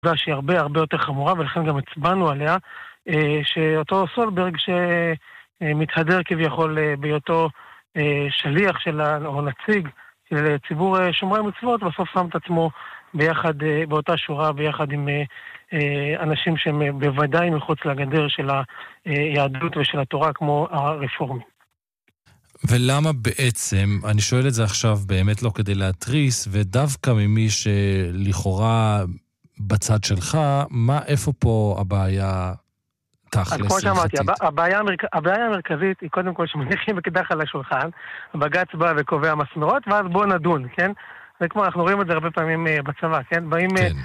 נקודה שהיא הרבה הרבה יותר חמורה, ולכן גם הצבענו עליה, שאותו סולברג שמתהדר כביכול בהיותו שליח או נציג של ציבור שומרי מצוות, בסוף שם את עצמו ביחד, באותה שורה, ביחד עם אנשים שהם בוודאי מחוץ לגדר של היהדות ושל התורה, כמו הרפורמים. ולמה בעצם, אני שואל את זה עכשיו באמת לא כדי להטריס, ודווקא ממי שלכאורה בצד שלך, איפה פה הבעיה תכלס? אז כמו שאמרתי, הבעיה המרכזית היא קודם כל שמניחים בקדח על השולחן, בג"ץ בא וקובע מסמרות, ואז בוא נדון, כן? זה כמו, אנחנו רואים את זה הרבה פעמים בצבא, כן? באים,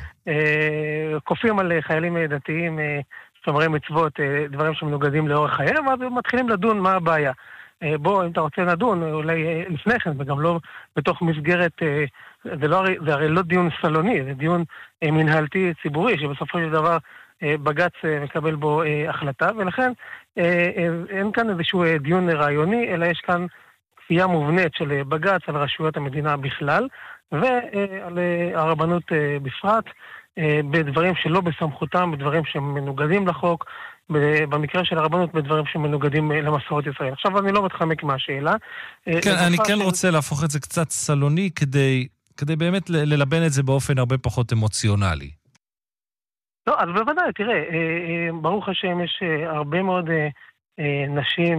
כופים על חיילים דתיים, שומרי מצוות, דברים שמנוגדים לאורך חייהם, ואז מתחילים לדון מה הבעיה. בוא, אם אתה רוצה לדון, אולי לפני כן, וגם לא בתוך מסגרת, זה הרי לא דיון סלוני, זה דיון מנהלתי ציבורי, שבסופו של דבר בג"ץ מקבל בו החלטה, ולכן אין כאן איזשהו דיון רעיוני, אלא יש כאן כפייה מובנית של בג"ץ על רשויות המדינה בכלל, ועל הרבנות בפרט, בדברים שלא בסמכותם, בדברים שמנוגדים לחוק, במקרה של הרבנות בדברים שמנוגדים למסורת ישראל. עכשיו אני לא מתחמק מהשאלה. כן, אני כן רוצה להפוך את זה קצת סלוני, כדי באמת ללבן את זה באופן הרבה פחות אמוציונלי. לא, אז בוודאי, תראה, ברוך השם יש הרבה מאוד נשים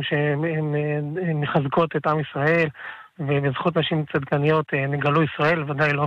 שמחזקות את עם ישראל, ובזכות נשים צדקניות נגלו ישראל,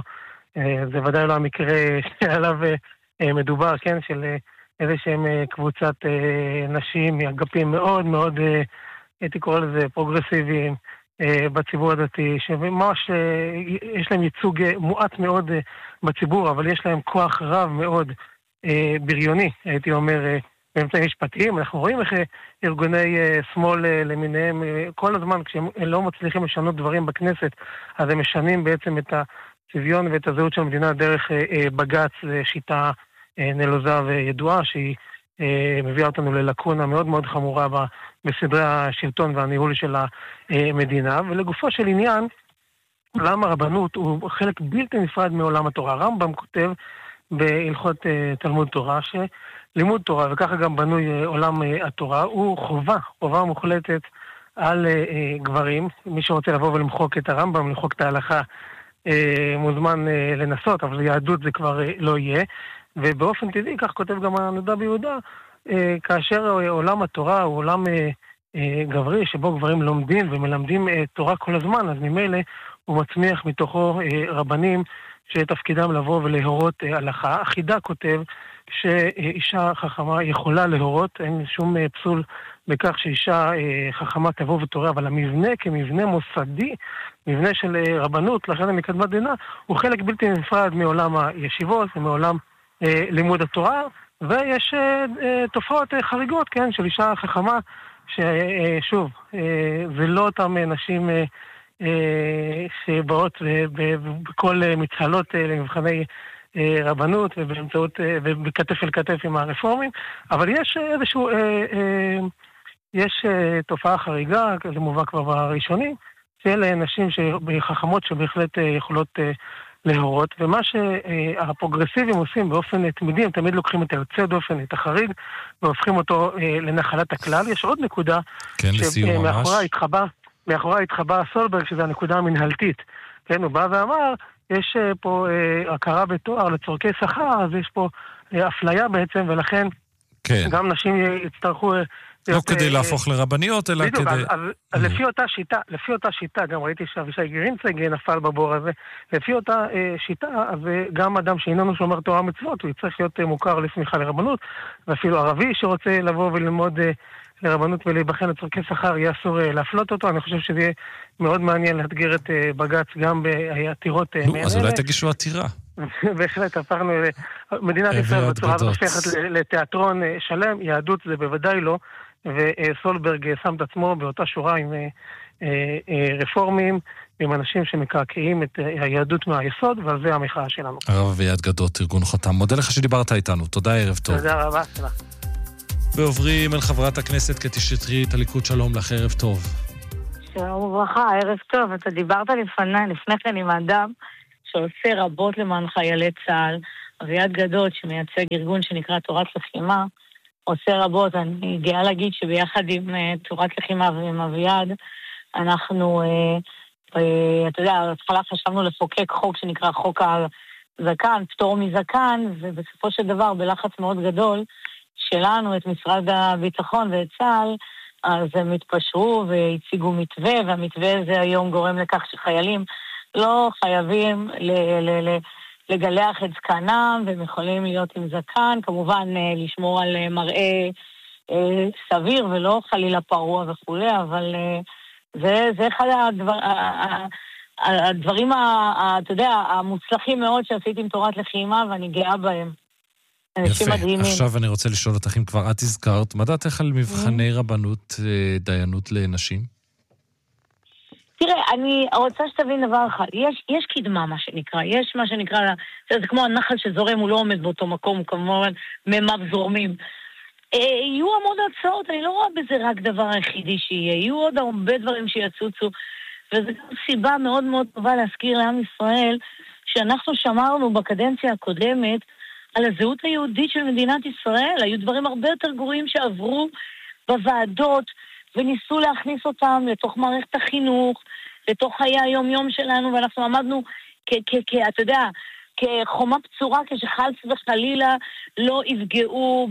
זה ודאי לא המקרה שעליו מדובר, כן, של איזה שהם קבוצת נשים מאגפים מאוד מאוד, הייתי קורא לזה פרוגרסיביים בציבור הדתי, שממש יש להם ייצוג מועט מאוד בציבור, אבל יש להם כוח רב מאוד בריוני, הייתי אומר, באמצעים משפטיים. אנחנו רואים איך ארגוני שמאל למיניהם, כל הזמן כשהם לא מצליחים לשנות דברים בכנסת, אז הם משנים בעצם את הצביון ואת הזהות של המדינה דרך בג"ץ, שיטה נלוזה וידועה, שהיא מביאה אותנו ללקונה מאוד מאוד חמורה בסדרי השלטון והניהול של המדינה. ולגופו של עניין, עולם הרבנות הוא חלק בלתי נפרד מעולם התורה. הרמב"ם כותב בהלכות תלמוד תורה, שלימוד תורה, וככה גם בנוי עולם התורה, הוא חובה מוחלטת על גברים. מי שרוצה לבוא ולמחוק את הרמב"ם, למחוק את ההלכה, מוזמן לנסות, אבל יהדות זה כבר לא יהיה. ובאופן טבעי, כך כותב גם הנודע ביהודה, כאשר עולם התורה הוא עולם גברי, שבו גברים לומדים ומלמדים תורה כל הזמן, אז ממילא הוא מצמיח מתוכו רבנים שתפקידם לבוא ולהורות הלכה. החידה כותב שאישה חכמה יכולה להורות, אין שום פסול בכך שאישה חכמה תבוא ותורה, אבל המבנה כמבנה מוסדי, מבנה של רבנות, לכן מקדמת דנא, הוא חלק בלתי נפרד מעולם הישיבות ומעולם לימוד התורה, ויש תופעות חריגות, כן, של אישה חכמה, ששוב, זה לא אותם נשים שבאות בכל מצהלות למבחני רבנות ובאמצעות, ובכתף אל כתף עם הרפורמים, אבל יש איזשהו, יש תופעה חריגה, זה מובא כבר בראשונים, של נשים חכמות שבהחלט יכולות להורות, ומה שהפרוגרסיבים עושים באופן תמידי, הם תמיד לוקחים את היוצא דופן, את החריג, והופכים אותו לנחלת הכלל. יש עוד נקודה, כן, מאחורי התחבא סולברג, שזו הנקודה המנהלתית. כן, הוא בא ואמר, יש פה הכרה בתואר לצורכי שכר, אז יש פה אפליה בעצם, ולכן גם נשים יצטרכו לא כדי להפוך לרבניות, אלא כדי... אז לפי אותה שיטה, גם ראיתי שאבישי גרינצייג נפל בבור הזה, לפי אותה שיטה, אז גם אדם שאיננו שומר תורה מצוות, הוא יצטרך להיות מוכר לסמיכה לרבנות, ואפילו ערבי שרוצה לבוא וללמוד לרבנות ולהיבחן לצורכי שכר, יהיה אסור להפלות אותו. אני חושב שזה יהיה מאוד מעניין להדגיר את בג"ץ גם בעתירות מעין. אז אולי תגישו עתירה. בהחלט, הפכנו מדינת ישראל בצורה הופכת לתיאטרון שלם, יהדות זה בוודאי לא, וסולברג שם את עצמו באותה שורה עם רפורמים, עם אנשים שמקעקעים את היהדות מהיסוד, ועל זה המחאה שלנו. הרב אביעד גדות, ארגון חותם. מודה לך שדיברת איתנו. תודה, ערב טוב. תודה רבה, תודה. ועוברים אל חברת הכנסת קטי שטרית, הליכוד, שלום לך, ערב טוב. שלום וברכה, ערב טוב. אתה דיברת לפני כן עם האדם שעושה רבות למען חיילי צה"ל, אביעד גדות, שמייצג ארגון שנקרא תורת לחימה, עושה רבות. אני גאה להגיד שביחד עם תורת לחימה ועם אביעד, אנחנו, אתה יודע, התחלה חשבנו לחוקק חוק שנקרא חוק הזקן, פטור מזקן, ובסופו של דבר, בלחץ מאוד גדול שלנו, את משרד הביטחון ואת צה"ל, אז הם התפשרו והציגו מתווה, והמתווה הזה היום גורם לכך שחיילים לא חייבים לגלח את זקנם, והם יכולים להיות עם זקן, כמובן לשמור על מראה סביר ולא חלילה פרוע וכו', אבל זה אחד הדברים, אתה יודע, המוצלחים מאוד שעשיתי עם תורת לחימה, ואני גאה בהם. יפה, עכשיו אני רוצה לשאול אותך אם כבר את הזכרת, מה דעתך על מבחני רבנות דיינות לנשים? תראה, אני רוצה שתבין דבר אחד, יש קדמה מה שנקרא, יש מה שנקרא, זה כמו הנחל שזורם, הוא לא עומד באותו מקום, הוא כמובן מימיו זורמים. יהיו המון הצעות, אני לא רואה בזה רק דבר היחידי שיהיה, יהיו עוד הרבה דברים שיצוצו, וזו גם סיבה מאוד מאוד טובה להזכיר לעם ישראל, שאנחנו שמרנו בקדנציה הקודמת, על הזהות היהודית של מדינת ישראל. היו דברים הרבה יותר גרועים שעברו בוועדות, וניסו להכניס אותם לתוך מערכת החינוך, לתוך חיי היום-יום שלנו, ואנחנו עמדנו, אתה יודע, כחומה פצורה, כשחלץ וחלילה לא יפגעו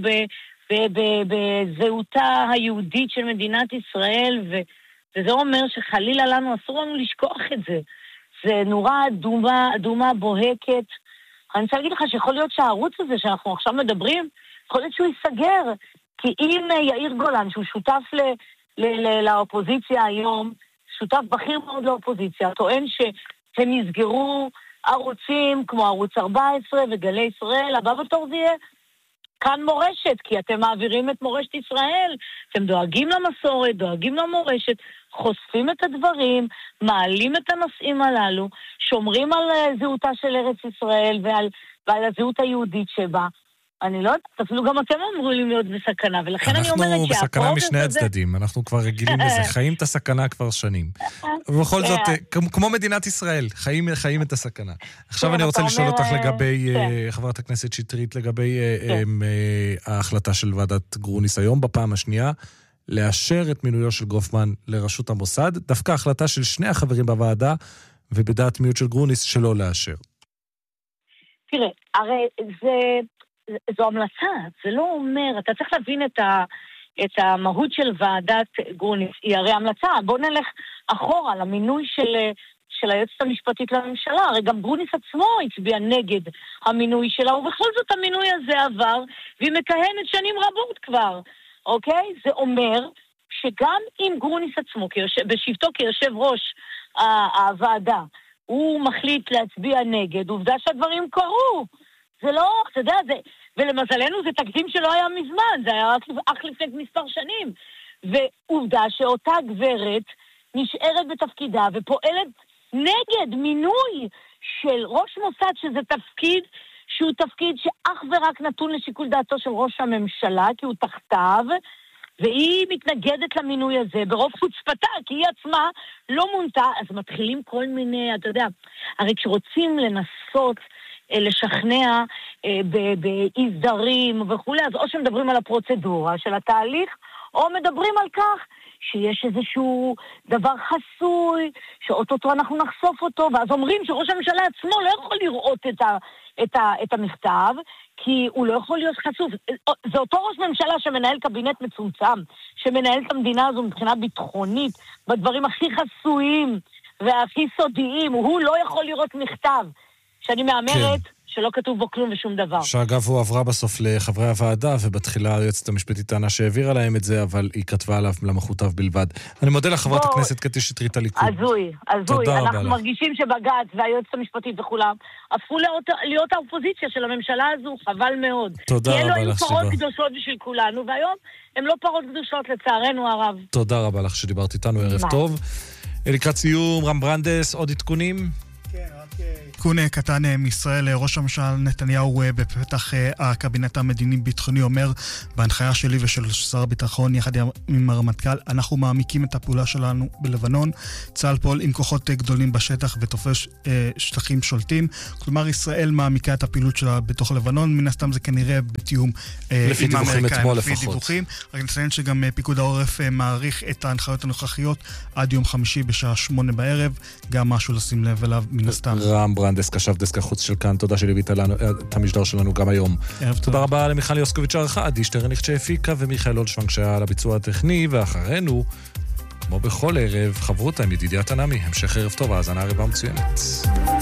בזהותה היהודית של מדינת ישראל, וזה אומר שחלילה לנו, אסור לנו לשכוח את זה. זה נורא אדומה בוהקת. אני רוצה להגיד לך שיכול להיות שהערוץ הזה שאנחנו עכשיו מדברים, יכול להיות שהוא ייסגר, כי אם יאיר גולן, שהוא שותף לאופוזיציה היום, שותף בכיר מאוד לאופוזיציה, טוען שהם יסגרו ערוצים כמו ערוץ 14 וגלי ישראל, הבא בתור זה יהיה כאן מורשת, כי אתם מעבירים את מורשת ישראל, אתם דואגים למסורת, דואגים למורשת, חושפים את הדברים, מעלים את הנושאים הללו, שומרים על זהותה של ארץ ישראל ועל הזהות היהודית שבה. אני לא יודעת, אפילו גם אתם אמורים להיות בסכנה, ולכן אני אומרת אנחנו בסכנה משני הצדדים, אנחנו כבר רגילים לזה, חיים את הסכנה כבר שנים. ובכל זאת, כמו מדינת ישראל, חיים את הסכנה. עכשיו אני רוצה לשאול אותך לגבי, חברת הכנסת שטרית, לגבי ההחלטה של ועדת גרוניס היום, בפעם השנייה, לאשר את מינויו של גופמן לראשות המוסד, דווקא החלטה של שני החברים בוועדה, ובדעת מיעוט של גרוניס שלא לאשר. תראה, הרי זו המלצה, זה לא אומר, אתה צריך להבין את המהות של ועדת גרוניס, היא הרי המלצה, בוא נלך אחורה למינוי של היועצת המשפטית לממשלה, הרי גם גרוניס עצמו הצביע נגד המינוי שלה, ובכל זאת המינוי הזה עבר, והיא מכהנת שנים רבות כבר, אוקיי? זה אומר שגם אם גרוניס עצמו, בשבתו כיושב ראש הוועדה, הוא מחליט להצביע נגד, עובדה שהדברים קרו, זה לא, אתה יודע, ולמזלנו זה תקדים שלא היה מזמן, זה היה אך לפני מספר שנים. ועובדה שאותה גברת נשארת בתפקידה ופועלת נגד מינוי של ראש מוסד, שזה תפקיד שהוא תפקיד שאך ורק נתון לשיקול דעתו של ראש הממשלה, כי הוא תחתיו, והיא מתנגדת למינוי הזה ברוב חוצפתה, כי היא עצמה לא מונתה, אז מתחילים כל מיני, אתה יודע, הרי כשרוצים לנסות לשכנע באי-סדרים וכו', אז או שמדברים על הפרוצדורה של התהליך, או מדברים על כך שיש איזשהו דבר חסוי, שאוטוטו אנחנו נחשוף אותו, ואז אומרים שראש הממשלה עצמו לא יכול לראות את המכתב, כי הוא לא יכול להיות חשוף. זה אותו ראש ממשלה שמנהל קבינט מצומצם, שמנהל את המדינה הזו מבחינה ביטחונית, בדברים הכי חסויים והכי סודיים, הוא לא יכול לראות מכתב. שאני מאמרת שלא כתוב בו כלום ושום דבר. שאגב הוא עברה בסוף לחברי הוועדה, ובתחילה היועצת המשפטית טענה שהעבירה להם את זה, אבל היא כתבה עליו למחותיו בלבד. אני מודה לך חברת הכנסת קטי שטרית הליכוד. הזוי. אנחנו מרגישים שבג"ץ והיועצת המשפטית וכולם הפכו להיות האופוזיציה של הממשלה הזו, חבל מאוד. תודה רבה לך אלו היו פרות קדושות בשביל כולנו, והיום הם לא פרות קדושות לצערנו הרב. תודה רבה לך שדיברת איתנו, ערב טוב. לקראת סיום, רם ברנדס, עוד עדכונים? כן, רק עדכון קטן מישראל, ראש הממשלה נתניהו בפתח הקבינט המדיני-ביטחוני אומר, בהנחיה שלי ושל שר הביטחון יחד עם הרמטכ"ל, אנחנו מעמיקים את הפעולה שלנו בלבנון, צה"ל פועל עם כוחות גדולים בשטח ותופש שטחים שולטים, כלומר ישראל מעמיקה את הפעילות שלה בתוך לבנון, מן הסתם זה כנראה בתיאום לפי דיווחים אתמול לפחות. רק נציין שגם פיקוד העורף מעריך את ההנחיות הנוכחיות עד יום חמישי בשעה 8 בערב, גם משהו לשים לב אליו מן הסתם. רם ברנדס, קשב דסק החוץ של כאן, תודה שליווית את המשדר שלנו גם היום. תודה רבה למיכל יוסקוביץ' הערכה, עדי שטרניך שהפיקה ומיכאל אולשוונג שהיה על הביצוע הטכני, ואחרינו, כמו בכל ערב, חברותה עם ידידיה תנעמי, המשך ערב טוב, האזנה ערבה מצוינת.